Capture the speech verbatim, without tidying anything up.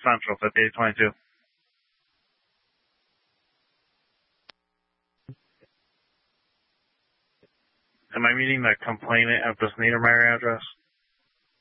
Central, fifty-eight twenty-two. Am I meeting the complainant at this Niedermeyer address?